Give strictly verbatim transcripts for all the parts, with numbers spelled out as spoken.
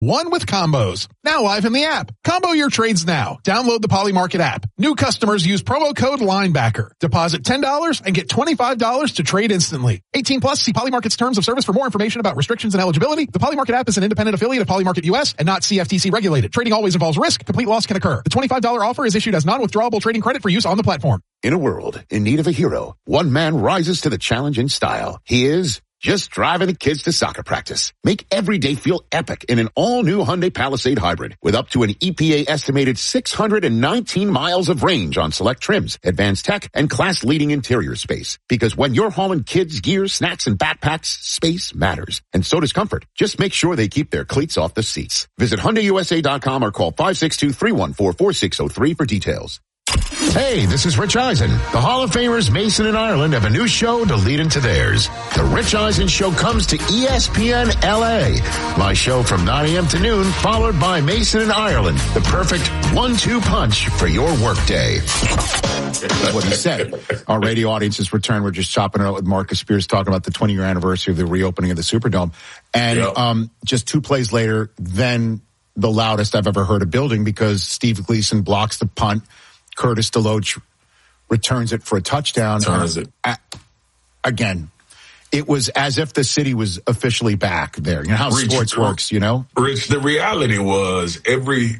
One with combos. Now live in the app. Combo your trades now. Download the Polymarket app. New customers use promo code Linebacker. Deposit ten dollars and get twenty-five dollars to trade instantly. eighteen plus, see Polymarket's terms of service for more information about restrictions and eligibility. The Polymarket app is an independent affiliate of Polymarket U S and not C F T C regulated. Trading always involves risk. Complete loss can occur. The twenty-five dollars offer is issued as non-withdrawable trading credit for use on the platform. In a world in need of a hero, one man rises to the challenge in style. He is just driving the kids to soccer practice. Make every day feel epic in an all-new Hyundai Palisade Hybrid with up to an E P A-estimated six hundred nineteen miles of range on select trims, advanced tech, and class-leading interior space. Because when you're hauling kids, gear, snacks, and backpacks, space matters. And so does comfort. Just make sure they keep their cleats off the seats. Visit Hyundai U S A dot com or call five six two, three one four, four six zero three for details. Hey, this is Rich Eisen. The Hall of Famers Mason and Ireland have a new show to lead into theirs. The Rich Eisen Show comes to E S P N L A. My show from nine a.m. to noon, followed by Mason and Ireland. The perfect one two punch for your workday. That's what he said. Our radio audience has returned. We're just chopping it out with Marcus Spears talking about the twenty-year anniversary of the reopening of the Superdome. And yep. um, just two plays later, then the loudest I've ever heard a building because Steve Gleason blocks the punt. Curtis Deloach returns it for a touchdown. Turns it. Uh, again, it was as if the city was officially back there. You know how Rich, sports works, you know? Rich, the reality was every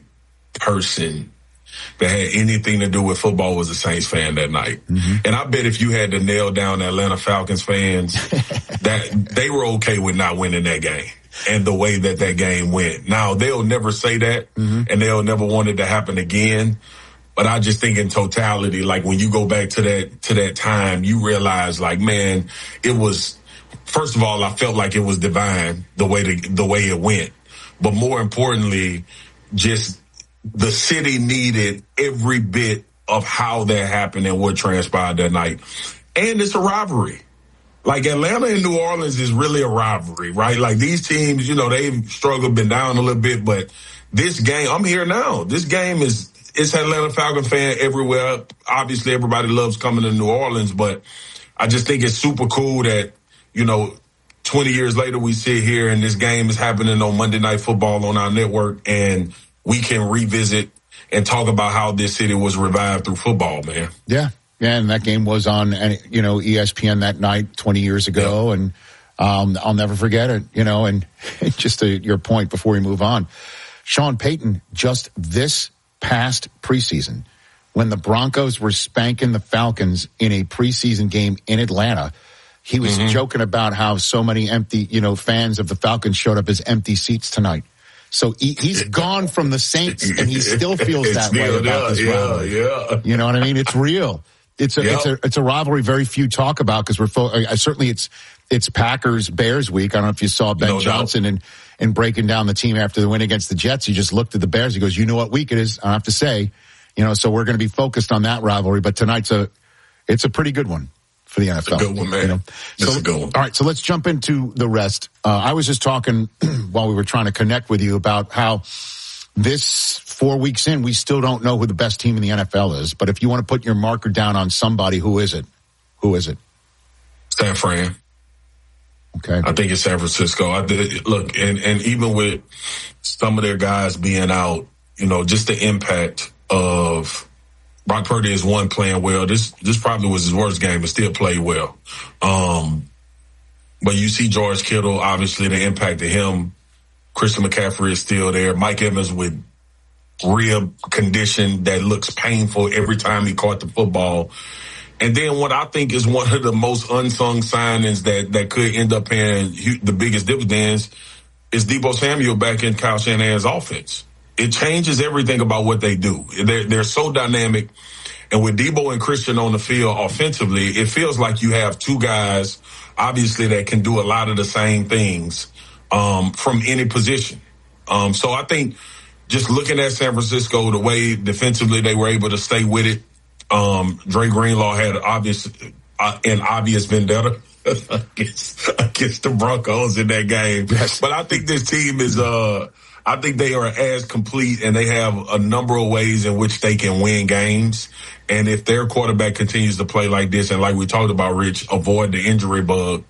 person that had anything to do with football was a Saints fan that night. Mm-hmm. And I bet if you had to nail down Atlanta Falcons fans, that they were okay with not winning that game. And the way that that game went. Now, they'll never say that, mm-hmm. and they'll never want it to happen again. But I just think in totality, like when you go back to that, to that time, you realize like, man, it was, first of all, I felt like it was divine the way the, the way it went. But more importantly, just the city needed every bit of how that happened and what transpired that night. And it's a rivalry. Like Atlanta and New Orleans is really a rivalry, right? Like these teams, you know, they've struggled, been down a little bit, but this game, I'm here now. This game is, it's Atlanta Falcon fan everywhere. Obviously, everybody loves coming to New Orleans, but I just think it's super cool that, you know, twenty years later we sit here and this game is happening on Monday Night Football on our network and we can revisit and talk about how this city was revived through football, man. Yeah. Yeah, and that game was on, you know, E S P N that night twenty years ago, yeah. and um, I'll never forget it, you know, and just to your point before we move on, Sean Payton just this past preseason, when the Broncos were spanking the Falcons in a preseason game in Atlanta, he was mm-hmm. joking about how so many empty, you know, fans of the Falcons showed up as empty seats tonight. So he, he's gone from the Saints, and he still feels it's that way about this yeah, rivalry. Yeah. You know what I mean? It's real. It's a, yep. it's a, it's a rivalry very few talk about because we're fo- uh, certainly it's it's Packers Bears week. I don't know if you saw Ben no, Johnson no. and and breaking down the team after the win against the Jets. He just looked at the Bears. He goes, "You know what week it is?" I have to say, you know, so we're going to be focused on that rivalry. But tonight's a it's a pretty good one for the N F L. It's a good one, man. You know? So, it's a good one. All right, so let's jump into the rest. Uh, I was just talking while we were trying to connect with you about how this four weeks in, we still don't know who the best team in the N F L is. But if you want to put your marker down on somebody, who is it? Who is it? San Fran. Okay. I think it's San Francisco. I did, look, and, and even with some of their guys being out, you know, just the impact of Brock Purdy is one playing well. This this probably was his worst game, but still played well. Um, but you see George Kittle, obviously the impact of him. Christian McCaffrey is still there. Mike Evans with rib condition that looks painful every time he caught the football. And then what I think is one of the most unsung signings that, that could end up paying the biggest dividends is Deebo Samuel back in Kyle Shanahan's offense. It changes everything about what they do. They're, they're so dynamic. And with Deebo and Christian on the field offensively, it feels like you have two guys, obviously, that can do a lot of the same things um, from any position. Um, so I think just looking at San Francisco, the way defensively they were able to stay with it, Um, Dre Greenlaw had obvious, uh, an obvious vendetta against, against the Broncos in that game. Yes. But I think this team is, uh, I think they are as complete and they have a number of ways in which they can win games. And if their quarterback continues to play like this and like we talked about, Rich, avoid the injury bug,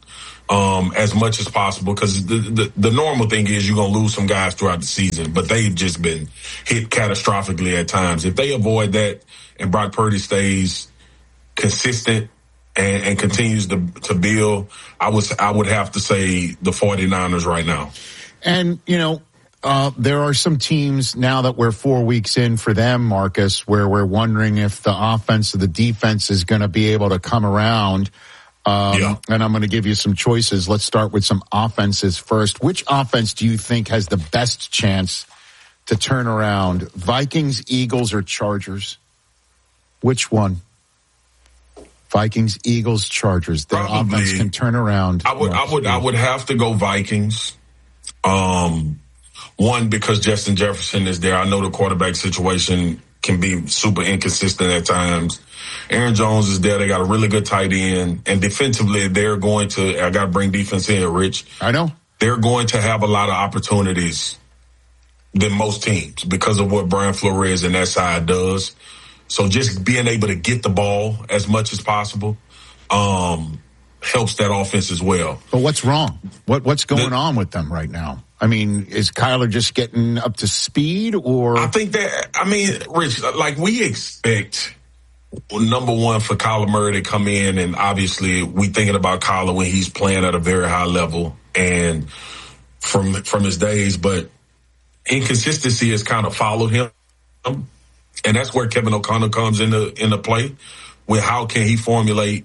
um, as much as possible, because the, the, the normal thing is you're going to lose some guys throughout the season, but they've just been hit catastrophically at times. If they avoid that and Brock Purdy stays consistent and, and continues to, to build, I was I would have to say the 49ers right now. And, you know, uh, there are some teams now that we're four weeks in for them, Marcus, where we're wondering if the offense or the defense is going to be able to come around. Um, yeah. And I'm going to give you some choices. Let's start with some offenses first. Which offense do you think has the best chance to turn around? Vikings, Eagles, or Chargers? Which one? Vikings, Eagles, Chargers. Their Probably, offense can turn around. I would, I would, I would have to go Vikings. Um, one, because Justin Jefferson is there. I know the quarterback situation can be super inconsistent at times. Aaron Jones is there. They got a really good tight end. And defensively, they're going to, I got to bring defense in, Rich. I know. They're going to have a lot of opportunities than most teams because of what Brian Flores and that side does. So just being able to get the ball as much as possible um, helps that offense as well. But what's wrong? What What's going the, on with them right now? I mean, is Kyler just getting up to speed, or? I think that, I mean, Rich, like we expect, number one, for Kyler Murray to come in, and obviously we thinking about Kyler when he's playing at a very high level and from from his days, but inconsistency has kind of followed him. And that's where Kevin O'Connell comes into into play with how can he formulate,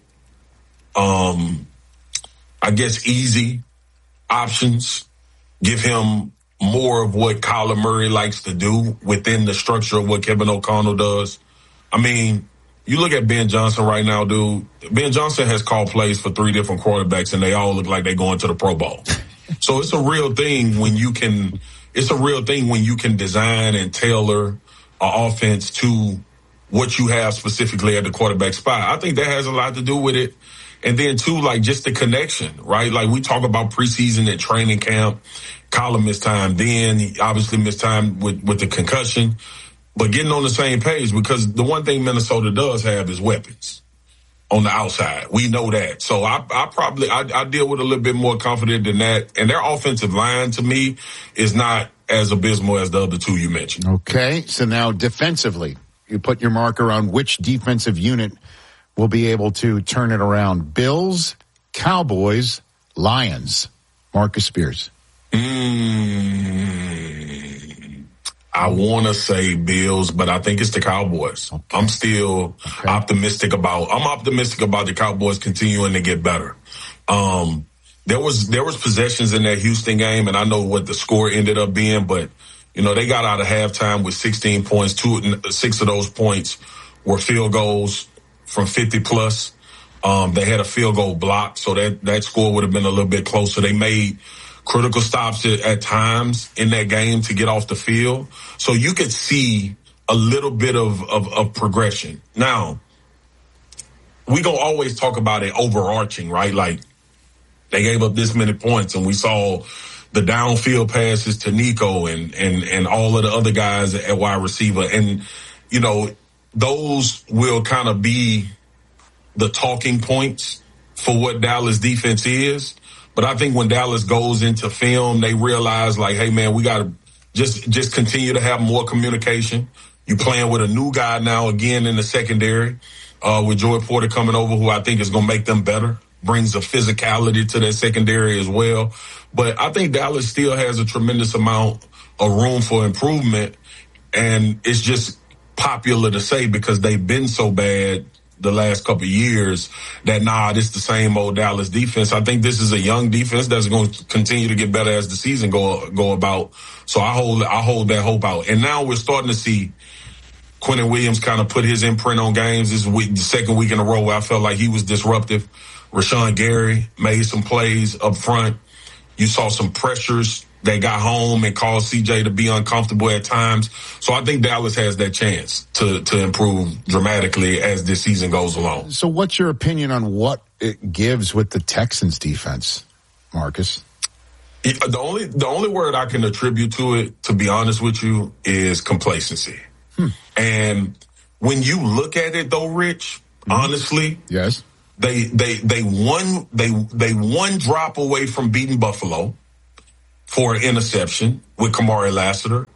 um, I guess, easy options, give him more of what Kyler Murray likes to do within the structure of what Kevin O'Connell does. I mean, you look at Ben Johnson right now, dude. Ben Johnson has called plays for three different quarterbacks, and they all look like they're going to the Pro Bowl. So it's a real thing when you can. It's a real thing when you can design and tailor an offense to what you have specifically at the quarterback spot. I think that has a lot to do with it. And then, too, like just the connection, right? Like we talk about preseason and training camp. Kyler missed time then. He obviously missed time with, with the concussion. But getting on the same page, because the one thing Minnesota does have is weapons on the outside. We know that. So I, I probably, I, I deal with a little bit more confident than that. And their offensive line, to me, is not as abysmal as the other two you mentioned. Okay, so now defensively, you put your marker on which defensive unit will be able to turn it around. Bills, Cowboys, Lions. Marcus Spears. Mm, I want to say Bills, but I think it's the Cowboys. Okay. I'm still okay. optimistic about, I'm optimistic about the Cowboys continuing to get better. Um, There was there was possessions in that Houston game, and I know what the score ended up being, but, you know, they got out of halftime with sixteen points. Two, six of those points were field goals from fifty plus. Um, they had a field goal blocked, so that, that score would have been a little bit closer. They made critical stops at, at times in that game to get off the field. So you could see a little bit of, of, of progression. Now, we gonna always talk about it overarching, right? Like, they gave up this many points, and we saw the downfield passes to Nico and, and, and all of the other guys at wide receiver. And, you know, those will kind of be the talking points for what Dallas defense is. But I think when Dallas goes into film, they realize, like, hey, man, we got to just, just continue to have more communication. You're playing with a new guy now again in the secondary, uh, with Joey Porter coming over, who I think is going to make them better. Brings a physicality to that secondary as well. But I think Dallas still has a tremendous amount of room for improvement. And it's just popular to say because they've been so bad the last couple of years that, nah, this is the same old Dallas defense. I think this is a young defense that's going to continue to get better as the season go go about. So I hold I hold that hope out. And now we're starting to see Quentin Williams kind of put his imprint on games. This is week, the second week in a row where I felt like he was disruptive. Rashawn Gary made some plays up front. You saw some pressures that got home and caused C J to be uncomfortable at times. So I think Dallas has that chance to, to improve dramatically as this season goes along. So what's your opinion on what it gives with the Texans defense, Marcus? The only, the only word I can attribute to it, to be honest with you, is complacency. Hmm. And when you look at it though, Rich, mm-hmm. honestly, yes, They they they won they they one drop away from beating Buffalo for an interception with Kamari Lassiter.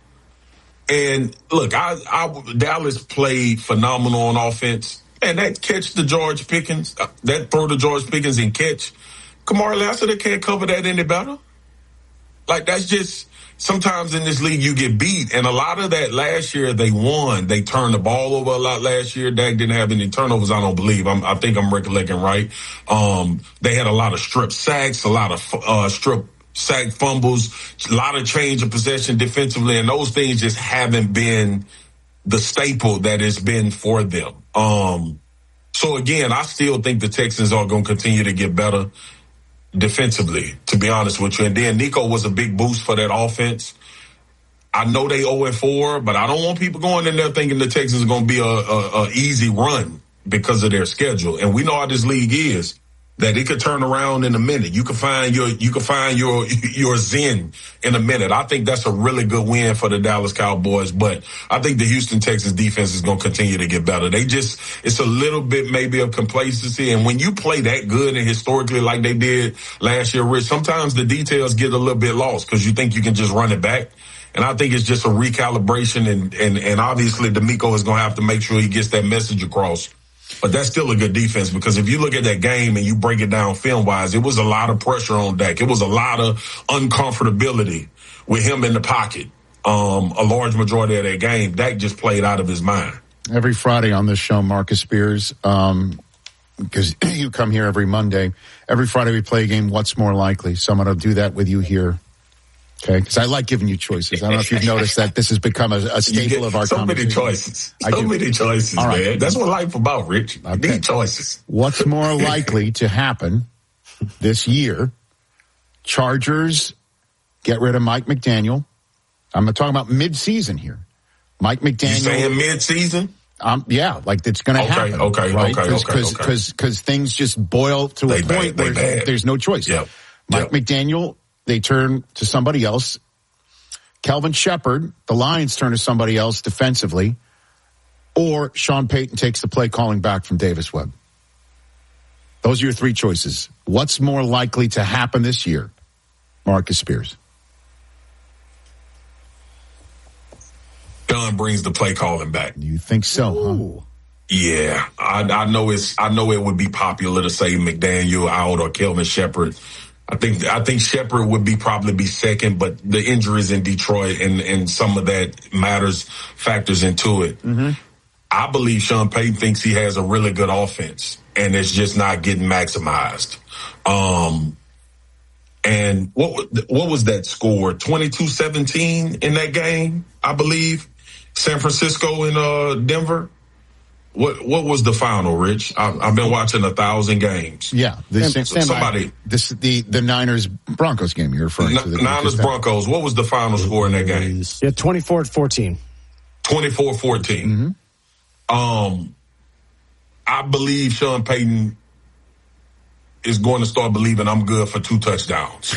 And look, I, I Dallas played phenomenal on offense. And that catch to George Pickens, uh, that throw to George Pickens and catch, Kamari Lassiter can't cover that any better. Like, that's just, sometimes in this league you get beat. And a lot of that last year they won. They turned the ball over a lot last year. Dak didn't have any turnovers, I don't believe. I'm, I think I'm recollecting right. Um, they had a lot of strip sacks, a lot of uh, strip sack fumbles, a lot of change of possession defensively. And those things just haven't been the staple that it's been for them. Um, so again, I still think the Texans are going to continue to get better defensively, to be honest with you. And then Nico was a big boost for that offense. I know they oh and four, but I don't want people going in there thinking the Texans are going to be a, a, a easy run because of their schedule. And we know how this league is, that it could turn around in a minute. You can find your, you can find your, your zen in a minute. I think that's a really good win for the Dallas Cowboys, but I think the Houston Texans defense is going to continue to get better. They just, it's a little bit maybe of complacency. And when you play that good and historically like they did last year, Rich, sometimes the details get a little bit lost because you think you can just run it back. And I think it's just a recalibration, and, and, and obviously DeMeco is going to have to make sure he gets that message across. But that's still a good defense, because if you look at that game and you break it down film-wise, it was a lot of pressure on Dak. It was a lot of uncomfortability with him in the pocket. Um, a large majority of that game, Dak just played out of his mind. Every Friday on this show, Marcus Spears, um, because you come here every Monday, every Friday we play a game, What's More Likely? So I'm going to do that with you here. Okay, because I like giving you choices. I don't know if you've noticed that this has become a, a staple of our so conversation. So many choices. So many choices, All right. man. That's what life's about, Rich. Okay. You need choices. What's more likely to happen this year? Chargers get rid of Mike McDaniel. I'm talking about mid-season here. Mike McDaniel. You saying mid-season? Um, yeah, like it's going to okay, happen. Okay, right? okay, Cause, okay, Because okay. Cause, cause things just boil to they a point bad, where there's no choice. Yep. Mike yep. McDaniel, they turn to somebody else. Kelvin Shepard, the Lions turn to somebody else defensively, or Sean Payton takes the play calling back from Davis Webb. Those are your three choices. What's more likely to happen this year? Marcus Spears. Don brings the play calling back. You think so, huh? Yeah, I, I know it's. I know it would be popular to say McDaniel out or Kelvin Shepard. I think I think Shepard would be probably be second, but the injuries in Detroit and, and some of that matters factors into it. Mm-hmm. I believe Sean Payton thinks he has a really good offense, and it's just not getting maximized. Um, and what what was that score? twenty-two seventeen in that game, I believe. San Francisco and uh, Denver. What what was the final, Rich? I, I've been watching a thousand games. Yeah, this, Sam, somebody this the the Niners Broncos game you're referring N- to. The Niners Broncos. What was the final score in that game? Yeah, twenty-four fourteen. twenty-four fourteen. Mm-hmm. Um, I believe Sean Payton is going to start believing I'm good for two touchdowns.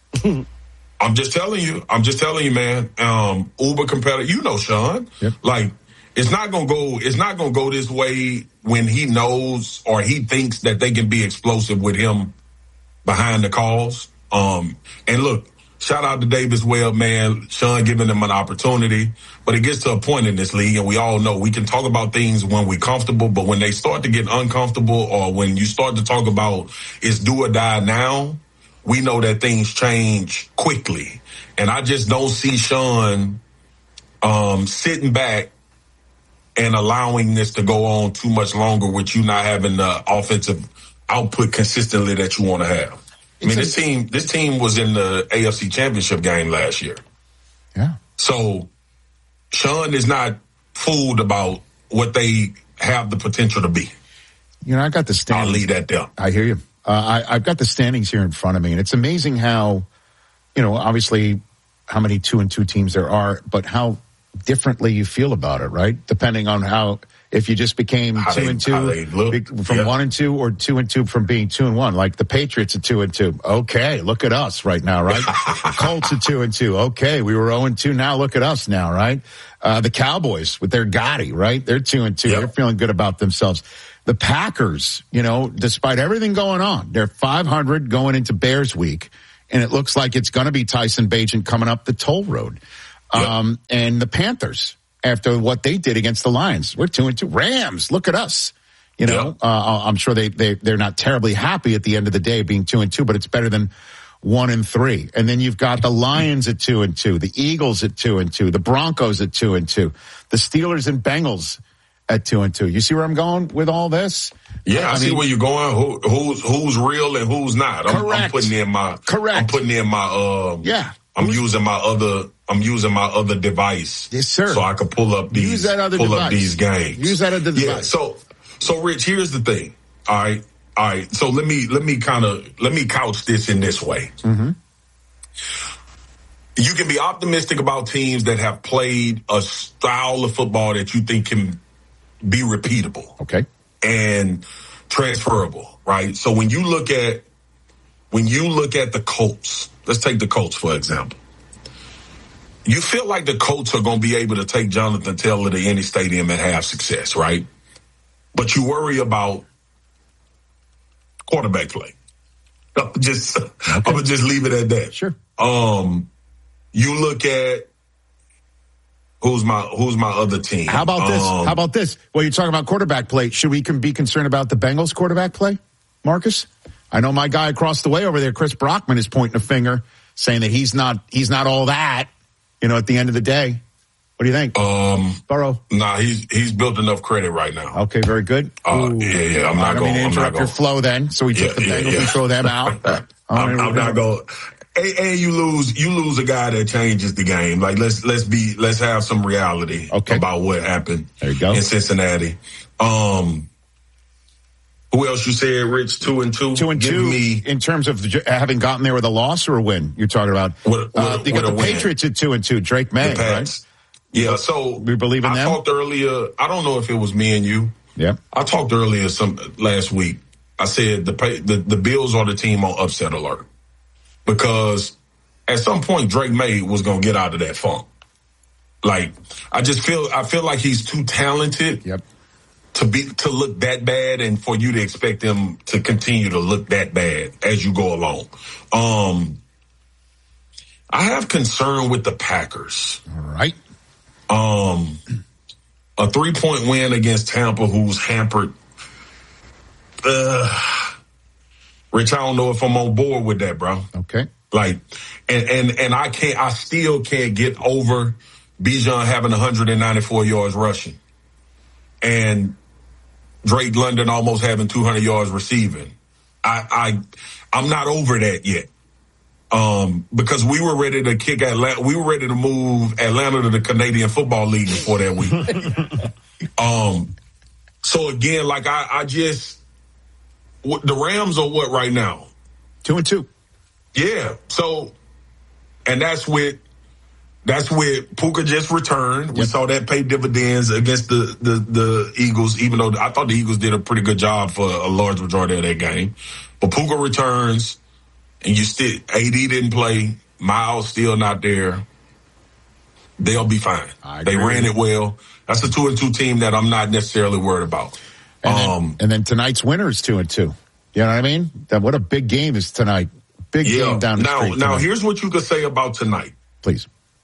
I'm just telling you. I'm just telling you, man. Um, uber competitive. You know, Sean. Yep. Like. It's not gonna go. It's not gonna go this way when he knows or he thinks that they can be explosive with him behind the calls. Um, and look, shout out to Davis Webb, man. Sean giving him an opportunity, but it gets to a point in this league, and we all know we can talk about things when we're comfortable, but when they start to get uncomfortable, or when you start to talk about it's do or die now, we know that things change quickly, and I just don't see Sean um, sitting back and allowing this to go on too much longer with you not having the offensive output consistently that you want to have. I mean, this team, this team was in the A F C Championship game last year. Yeah. So Sean is not fooled about what they have the potential to be. You know, I got the standings. I'll leave that there. I hear you. Uh, I, I've got the standings here in front of me, and it's amazing how, you know, obviously how many two and two teams there are, but how differently you feel about it, right? Depending on how, if you just became how two they, and two from yeah. one and two, or two and two from being two and one. Like the Patriots are two and two. Okay, look at us right now, right? Colts are two and two. Okay, we were zero and two. Now look at us now, right? Uh, the Cowboys with their Gotti, right? They're two and two. Yep. They're feeling good about themselves. the Packers, you know, despite everything going on, they're five hundred going into Bears week, and it looks like it's going to be Tyson Bagent coming up the toll road. Yep. Um, and the Panthers, after what they did against the Lions, we're two and two. Rams, look at us. You know, yep. uh, I'm sure they, they, they're not terribly happy at the end of the day being two and two, but it's better than one and three. And then you've got the Lions at two and two, the Eagles at two and two, the Broncos at two and two, the Steelers and Bengals at two and two. You see where I'm going with all this? Yeah, I, I see mean, where you're going. Who, who's who's real and who's not? I'm, correct. I'm putting in my correct. I'm putting in my um. Yeah. I'm who's, using my other. I'm using my other device. Yes, sir. So I can pull up these. Use that other pull device. up these games. Use that other device. Yeah. So so Rich, here's the thing. All right. All right. So let me let me kind of let me couch this in this way. Mm-hmm. You can be optimistic about teams that have played a style of football that you think can be repeatable. Okay. And transferable, right? So when you look at when you look at the Colts, let's take the Colts for example. You feel like the Colts are going to be able to take Jonathan Taylor to any stadium and have success, right? But you worry about quarterback play. I'm just, okay. I'm gonna just leave it at that. Sure. Um, you look at who's my who's my other team. How about this? Um, How about this? Well, you're talking about quarterback play. Should we can be concerned about the Bengals quarterback play, Marcus? I know my guy across the way over there, Chris Brockman, is pointing a finger, saying that he's not he's not all that. You know, at the end of the day, what do you think? Um, Burrow? Nah, he's he's built enough credit right now. Okay, very good. Uh, yeah, yeah, I'm not going to interrupt your flow then. So we yeah, took the yeah, Bengals yeah. and throw them out. I'm, I'm not going. And, and you lose, you lose a guy that changes the game. Like let's let's be let's have some reality okay. about what happened. There you go. In Cincinnati. Um, who else you said, Rich? Two and two. Two and Give two. Me, in terms of having gotten there with a loss or a win, you're talking about. With, uh, with, you got with the Patriots win. At two and two. Drake May, right? Yeah. So we believe in I them. I talked earlier. I don't know if it was me and you. Yeah. I talked earlier some last week. I said the the, the Bills are the team on upset alert because at some point Drake May was going to get out of that funk. Like I just feel I feel like he's too talented. Yep. To be to look that bad and for you to expect him to continue to look that bad as you go along. Um, I have concern with the Packers. All right. Um, a three-point win against Tampa, who's hampered. Uh, Rich, I don't know if I'm on board with that, bro. Okay. Like, and and and I can't. I still can't get over Bijan having one hundred ninety-four yards rushing, and Drake London almost having two hundred yards receiving. I, I, I'm not over that yet. Um, because we were ready to kick Atlanta. We were ready to move Atlanta to the Canadian Football League before that week. um, so again, like I, I just, what, the Rams are what right now? Two and two. Yeah. So, and that's with, That's where Puka just returned. We yep. saw that pay dividends against the, the, the Eagles, even though I thought the Eagles did a pretty good job for a large majority of that game. But Puka returns, and you still, A D didn't play. Miles still not there. They'll be fine. They ran it well. That's a two and two team that I'm not necessarily worried about. And, um, then, and then tonight's winner is two and two. You know what I mean? That what a big game is tonight. Big yeah. game down the now, street. Now, tonight. here's what you could say about tonight. Please.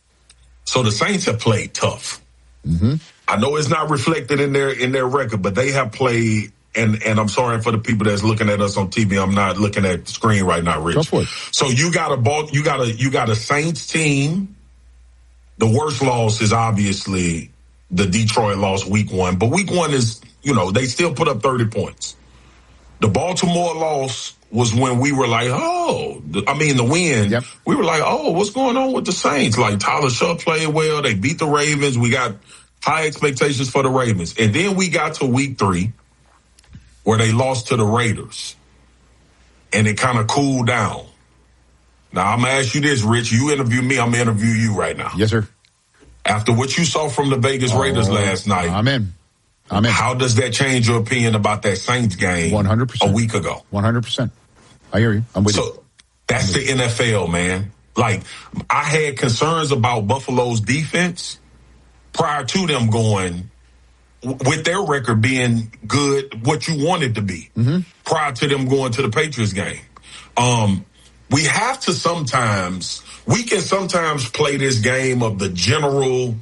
So the Saints have played tough. Mm-hmm. I know it's not reflected in their in their record, but they have played. And and I'm sorry for the people that's looking at us on T V. I'm not looking at the screen right now, Rich. Go for it. So you got a ball. You got a you got a Saints team. The worst loss is obviously the Detroit loss week one, but week one is you know they still put up thirty points. The Baltimore loss was when we were like, oh, I mean, the win, yep. we were like, oh, what's going on with the Saints? Like, Tyler Shutt played well. They beat the Ravens. We got high expectations for the Ravens. And then we got to week three where they lost to the Raiders. And it kind of cooled down. Now, I'm going to ask you this, Rich. You interview me, I'm going to interview you right now. Yes, sir. After what you saw from the Vegas oh, Raiders last night. I'm in. I'm in. How does that change your opinion about that Saints game one hundred percent. A week ago? one hundred percent. I hear you. I'm with so, you. So that's the N F L, man. Like, I had concerns about Buffalo's defense prior to them going with their record being good, what you want it to be mm-hmm. prior to them going to the Patriots game. Um, we have to sometimes, we can sometimes play this game of the general